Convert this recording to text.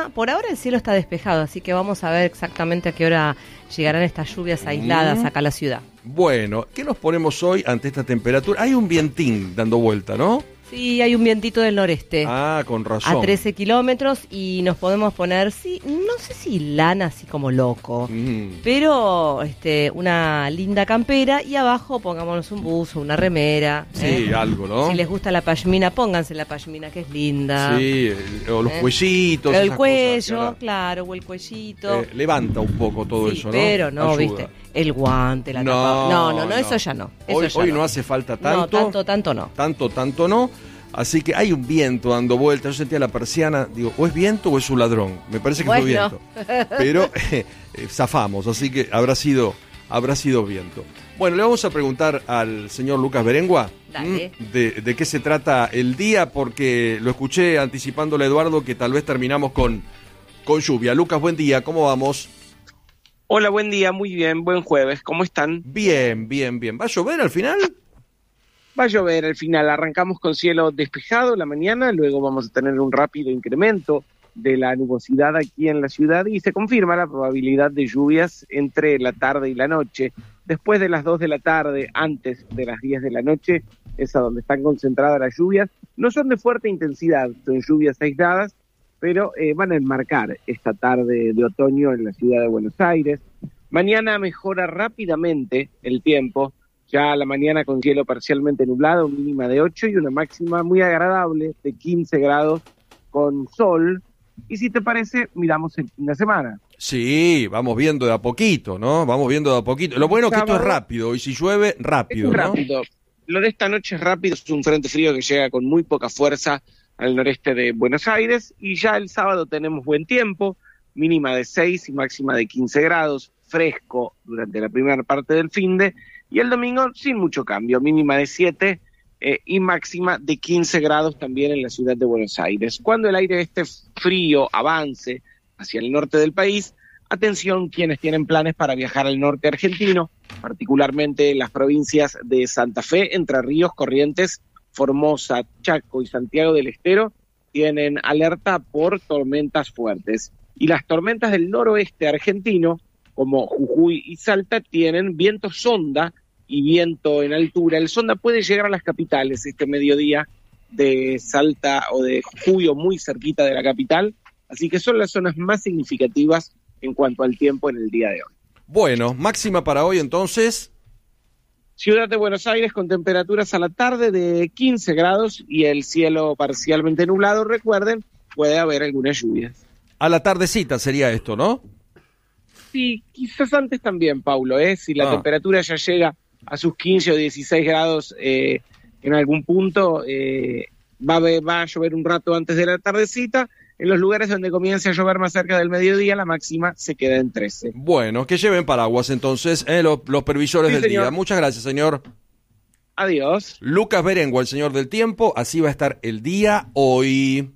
por ahora el cielo está despejado, así que vamos a ver exactamente a qué hora llegarán estas lluvias aisladas acá a la ciudad. Bueno, ¿qué nos ponemos hoy ante esta temperatura? Hay un vientín dando vuelta, ¿no? Sí, hay un vientito del noreste. Ah, con razón. A 13 kilómetros y nos podemos poner, sí, no sé si lana así como loco, pero una linda campera y abajo pongámonos un buzo, una remera. Sí, algo, ¿no? Si les gusta la pashmina, pónganse la pashmina que es linda. Sí, o los cuellitos. El cuello, claro, o el cuellito. Levanta un poco todo eso, ¿no? Pero no, ayuda. viste, el guante, la tapa. No, eso ya no. Hoy no hace falta tanto. No, tanto no. Tanto no. Así que hay un viento dando vuelta. Yo sentía la persiana, digo, o es viento o es un ladrón. Me parece que fue viento. Pero zafamos, así que habrá sido viento. Bueno, le vamos a preguntar al señor Lucas Berengua de qué se trata el día, porque lo escuché anticipándole a Eduardo que tal vez terminamos con lluvia. Lucas, buen día, ¿cómo vamos? Hola, buen día, muy bien, buen jueves, ¿cómo están? Bien. ¿Va a llover al final? Va a llover al final, arrancamos con cielo despejado la mañana, luego vamos a tener un rápido incremento de la nubosidad aquí en la ciudad y se confirma la probabilidad de lluvias entre la tarde y la noche. Después de las 2 de la tarde, antes de las 10 de la noche, es a donde están concentradas las lluvias. No son de fuerte intensidad, son lluvias aisladas, pero van a enmarcar esta tarde de otoño en la ciudad de Buenos Aires. Mañana mejora rápidamente el tiempo, ya a la mañana con cielo parcialmente nublado, mínima de 8 y una máxima muy agradable de 15 grados con sol. Y si te parece, miramos el fin de semana. Sí, vamos viendo de a poquito, ¿no? Vamos viendo de a poquito. Lo bueno es que esto es rápido, y si llueve, rápido, es ¿no? Rápido. Lo de esta noche es rápido, es un frente frío que llega con muy poca fuerza al noreste de Buenos Aires, y ya el sábado tenemos buen tiempo, mínima de 6 y máxima de 15 grados, fresco durante la primera parte del finde, y el domingo sin mucho cambio, mínima de 7 y máxima de 15 grados también en la ciudad de Buenos Aires. Cuando el aire frío avance hacia el norte del país, atención quienes tienen planes para viajar al norte argentino, particularmente las provincias de Santa Fe, Entre Ríos, Corrientes, Formosa, Chaco y Santiago del Estero, tienen alerta por tormentas fuertes. Y las tormentas del noroeste argentino, como Jujuy y Salta, tienen viento sonda y viento en altura. El sonda puede llegar a las capitales este mediodía de Salta o de Jujuy, o muy cerquita de la capital, así que son las zonas más significativas en cuanto al tiempo en el día de hoy. Bueno, máxima para hoy entonces. Ciudad de Buenos Aires con temperaturas a la tarde de 15 grados y el cielo parcialmente nublado. Recuerden, puede haber algunas lluvias. A la tardecita sería esto, ¿no? Sí, quizás antes también, Paulo, si la temperatura ya llega a sus 15 o 16 grados en algún punto, va a llover un rato antes de la tardecita. En los lugares donde comience a llover más cerca del mediodía, la máxima se queda en 13. Bueno, que lleven paraguas entonces, los previsores del señor. día. Muchas gracias, señor. Adiós. Lucas Berengua, el señor del tiempo, así va a estar el día hoy.